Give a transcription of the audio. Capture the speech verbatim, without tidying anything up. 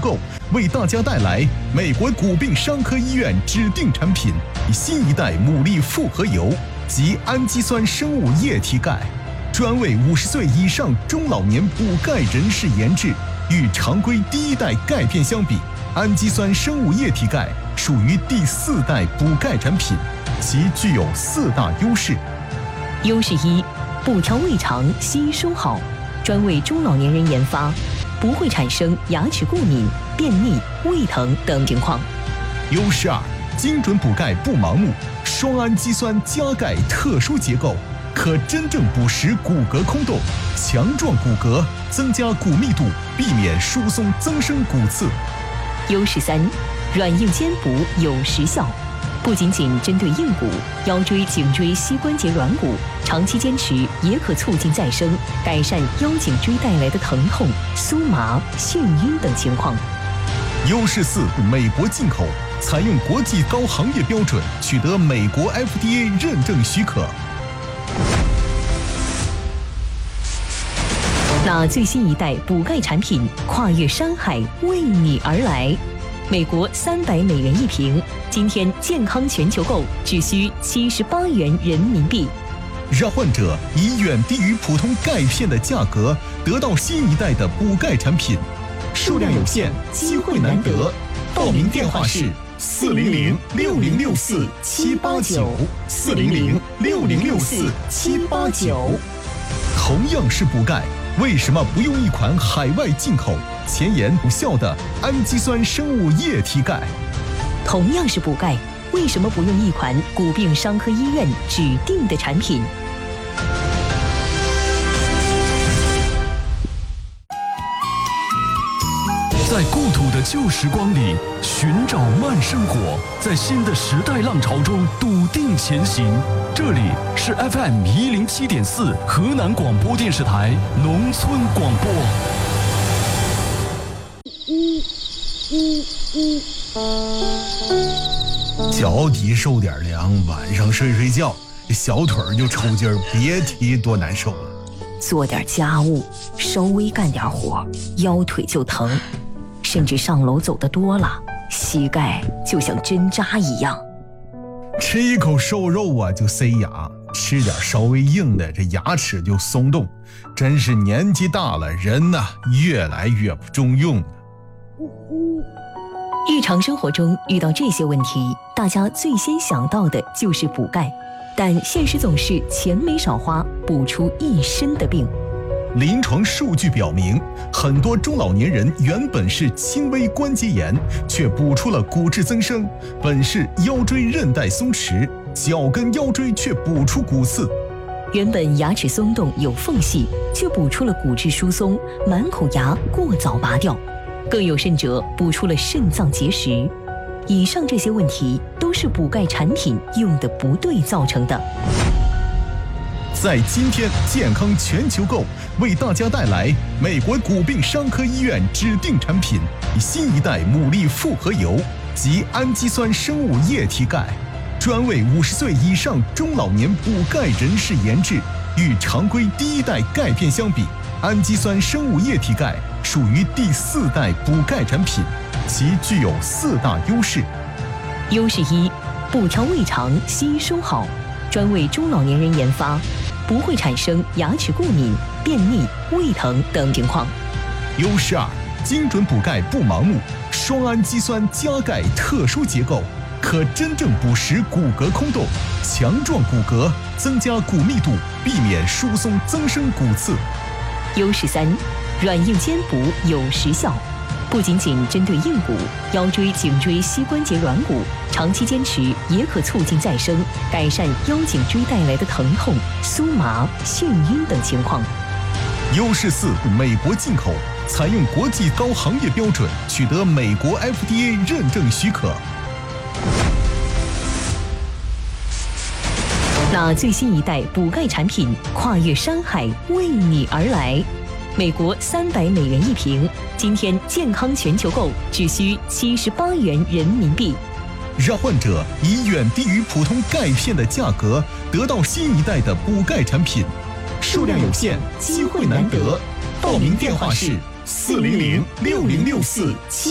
购为大家带来美国骨病伤科医院指定产品新一代牡蛎复合油及氨基酸生物液体钙，专为五十岁以上中老年补钙人士研制。与常规第一代钙片相比，氨基酸生物液体钙属于第四代补钙产品，其具有四大优势。 优势一，补调胃肠，吸收好，专为中老年人研发，不会产生牙齿过敏、便秘、胃疼等情况。 优势二，精准补钙不盲目，双氨基酸加钙特殊结构，可真正补实骨骼空洞，强壮骨骼，增加骨密度，避免疏松增生骨刺。 优势三，软硬兼补有实效，不仅仅针对硬骨、腰椎、颈椎、膝关节软骨，长期坚持也可促进再生，改善腰颈椎带来的疼痛、酥麻、眩晕等情况。 优势四，美国进口，采用国际高行业标准，取得美国 F D A 认证许可。 那最新一代补钙产品跨越山海为你而来，美国三百美元一瓶，今天健康全球购只需七十八元人民币， 让患者以远低于普通钙片的价格得到新一代的补钙产品，数量有限，机会难得。报名电话是四零零六零六四七八九四零零六零六四七八九。同样是补钙，为什么不用一款海外进口、前沿有效的氨基酸生物液体钙？ 同样是补钙，为什么不用一款骨病伤科医院指定的产品？ 在故土的旧时光里寻找慢生活，在新的时代浪潮中笃定前行。这里是 F M 一零七点四河南广播电视台农村广播。 脚底受点凉，晚上睡睡觉，小腿儿就抽筋儿，别提多难受了。 做点家务，稍微干点活，腰腿就疼。甚至上楼走得多了，膝盖就像针扎一样。 吃一口瘦肉啊就塞牙，吃点稍微硬的这牙齿就松动，真是年纪大了，人呐、啊、越来越不中用了。 日常生活中遇到这些问题，大家最先想到的就是补钙，但现实总是钱没少花，补出一身的病。 临床数据表明，很多中老年人原本是轻微关节炎，却补出了骨质增生；本是腰椎韧带松弛，脚跟腰椎却补出骨刺； 原本牙齿松动有缝隙，却补出了骨质疏松，满口牙过早拔掉；更有甚者，补出了肾脏结石。以上这些问题都是补钙产品用的不对造成的。 在今天健康全球购为大家带来美国骨病伤科医院指定产品新一代牡蛎复合油及氨基酸生物液体钙，专为五十岁以上中老年补钙人士研制。与常规第一代钙片相比，氨基酸生物液体钙属于第四代补钙产品，其具有四大优势。 优势一，补调胃肠，吸收好，专为中老年人研发，不会产生牙齿过敏、便秘、胃疼等情况。 优势二，精准补钙不盲目，双氨基酸加钙特殊结构，可真正补实骨骼空洞，强壮骨骼，增加骨密度，避免疏松增生骨刺。 优势三，软硬兼补有实效，不仅仅针对硬骨、腰椎、颈椎、膝关节软骨，长期坚持也可促进再生，改善腰颈椎带来的疼痛、酥麻、眩晕等情况。 优势四，美国进口，采用国际高行业标准，取得美国 F D A 认证许可。 那最新一代补钙产品跨越山海为你而来，美国三百美元一瓶，今天健康全球购只需七十八元人民币， 让患者以远低于普通钙片的价格得到新一代的补钙产品，数量有限，机会难得。报名电话是四零零六零六四七。